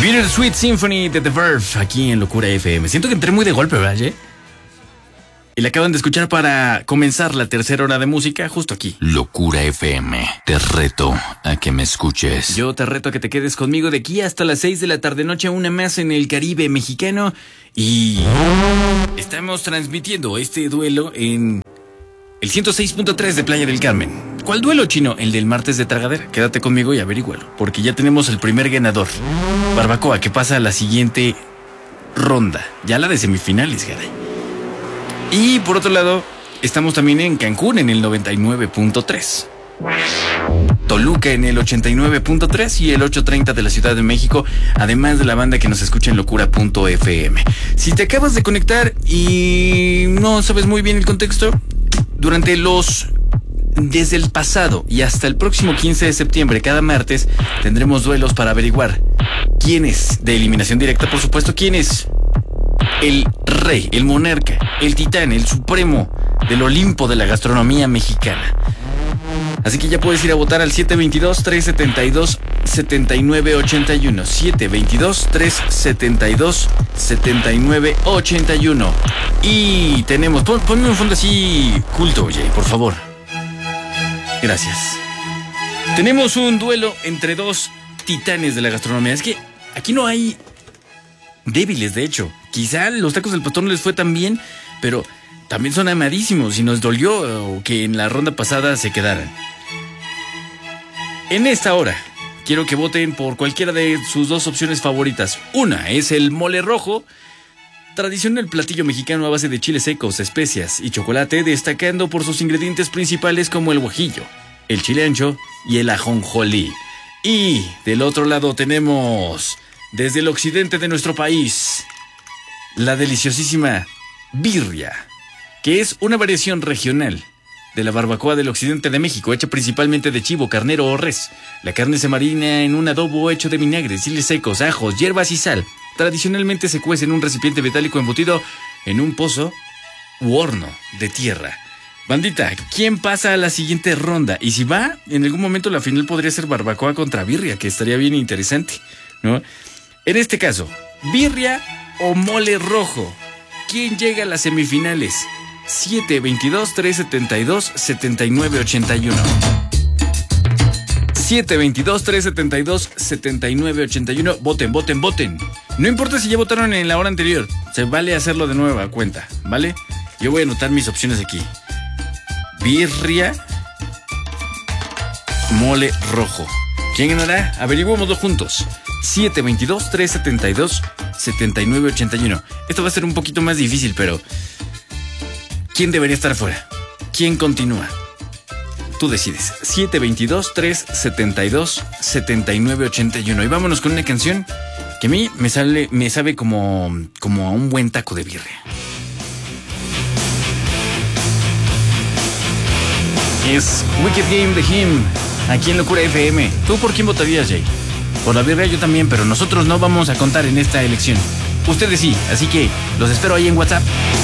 Bittersweet Symphony de The Verve, aquí en Locura FM. Siento que entré muy de golpe, ¿verdad, Jay? Y la acaban de escuchar para comenzar la tercera hora de música justo aquí. Locura FM, te reto a que me escuches. Yo te reto a que te quedes conmigo de aquí hasta las 6 de la tarde-noche, una más en el Caribe mexicano. Y estamos transmitiendo este duelo en el 106.3 de Playa del Carmen. ¿Cuál duelo, Chino? El del martes de Tragadera. Quédate conmigo y averígualo, porque ya tenemos el primer ganador. Barbacoa, que pasa a la siguiente ronda. Ya la de semifinales, caray. Y por otro lado, estamos también en Cancún en el 99.3. Toluca en el 89.3 y el 830 de la Ciudad de México, además de la banda que nos escucha en locura.fm. Si te acabas de conectar y no sabes muy bien el contexto, desde el pasado y hasta el próximo 15 de septiembre, cada martes, tendremos duelos para averiguar quién es, de eliminación directa, por supuesto, quién es el rey, el monarca, el titán, el supremo del Olimpo de la gastronomía mexicana. Así que ya puedes ir a votar al 722-372-7981. 722-372-7981. Y tenemos... Ponme un fondo así culto, Jay, por favor. Gracias. Tenemos un duelo entre dos titanes de la gastronomía. Es que aquí no hay débiles, de hecho. Quizá los tacos del pastor no les fue tan bien, pero también son amadísimos y nos dolió que en la ronda pasada se quedaran. En esta hora, quiero que voten por cualquiera de sus dos opciones favoritas. Una es el mole rojo, tradicional platillo mexicano a base de chiles secos, especias y chocolate, destacando por sus ingredientes principales como el guajillo, el chile ancho y el ajonjolí. Y del otro lado tenemos, desde el occidente de nuestro país, la deliciosísima birria, que es una variación regional de la barbacoa del occidente de México, hecha principalmente de chivo, carnero o res. La carne se marina en un adobo hecho de vinagre, chiles secos, ajos, hierbas y sal. Tradicionalmente se cuece en un recipiente metálico embutido en un pozo u horno de tierra. Bandita, ¿quién pasa a la siguiente ronda? Y si va, en algún momento la final podría ser barbacoa contra birria, que estaría bien interesante, ¿no? En este caso, birria o mole rojo, ¿quién llega a las semifinales? 722-372-7981. 722-372-7981. Voten, voten, voten. No importa si ya votaron en la hora anterior, se vale hacerlo de nueva cuenta, ¿vale? Yo voy a anotar mis opciones aquí. Birria, mole rojo. ¿Quién ganará? Averiguémoslo juntos. 722-372-7981. Esto va a ser un poquito más difícil, pero ¿quién debería estar fuera? ¿Quién continúa? Tú decides. 722-372-7981. Y vámonos con una canción que a mí me sabe como a un buen taco de birria. Es Wicked Game de Him, aquí en Locura FM. ¿Tú por quién votarías, Jay? Por la birria yo también, pero nosotros no vamos a contar en esta elección. Ustedes sí, así que los espero ahí en WhatsApp.